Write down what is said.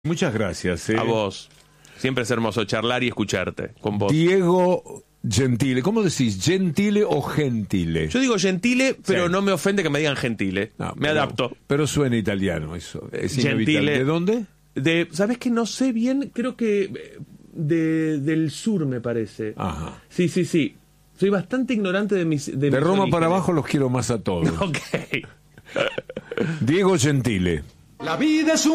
Muchas gracias. A vos. Siempre es hermoso charlar y escucharte con vos. Diego Gentile. ¿Cómo decís? ¿Gentile o Gentile? Yo digo gentile, pero Sí. no me ofende que me digan gentile. No, me adapto. Pero suena italiano eso. Es Gentile. inevitable. ¿De dónde? ¿Sabés que no sé bien? Creo que del sur, me parece. Ajá. Sí. Soy bastante ignorante de mis De Roma orígenes. para abajo los quiero más a todos. Ok. Diego Gentile. La vida es